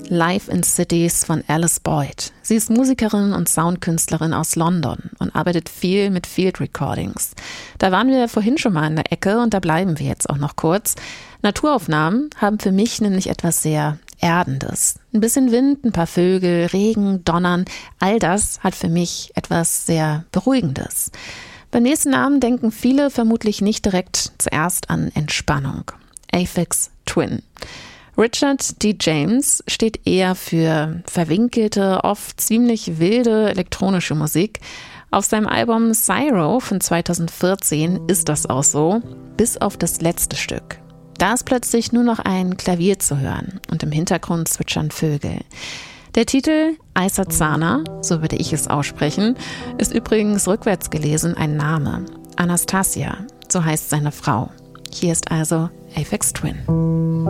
Live in Cities von Alice Boyd. Sie ist Musikerin und Soundkünstlerin aus London und arbeitet viel mit Field Recordings. Da waren wir vorhin schon mal in der Ecke und da bleiben wir jetzt auch noch kurz. Naturaufnahmen haben für mich nämlich etwas sehr Erdendes. Ein bisschen Wind, ein paar Vögel, Regen, Donnern, all das hat für mich etwas sehr Beruhigendes. Beim nächsten Namen denken viele vermutlich nicht direkt zuerst an Entspannung. Aphex Twin. Richard D. James steht eher für verwinkelte, oft ziemlich wilde elektronische Musik. Auf seinem Album Syro von 2014 ist das auch so, bis auf das letzte Stück. Da ist plötzlich nur noch ein Klavier zu hören und im Hintergrund zwitschern Vögel. Der Titel Aizazana, so würde ich es aussprechen, ist übrigens rückwärts gelesen ein Name. Anastasia, so heißt seine Frau. Hier ist also Aphex Twin.